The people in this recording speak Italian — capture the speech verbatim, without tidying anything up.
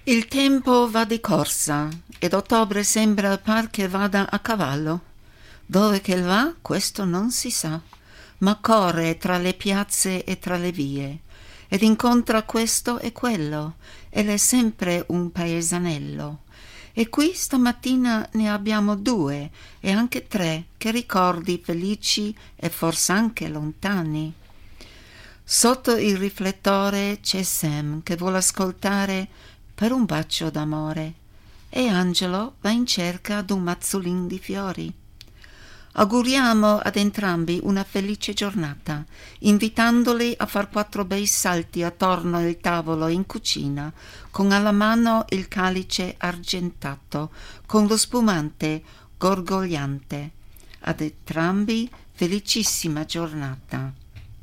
Il tempo va di corsa ed ottobre sembra par che vada a cavallo. Dove che va, questo non si sa, ma corre tra le piazze e tra le vie, ed incontra questo e quello, ed è sempre un paesanello. E qui stamattina ne abbiamo due e anche tre, che ricordi felici e fors'anche lontani. Sotto il riflettore c'è Sam che vuole ascoltare per un bacio d'amore e Angelo va in cerca d'un mazzolin di fiori. Auguriamo ad entrambi una felice giornata, invitandoli a far quattro bei salti attorno al tavolo in cucina, con alla mano il calice argentato, con lo spumante gorgogliante. Ad entrambi felicissima giornata.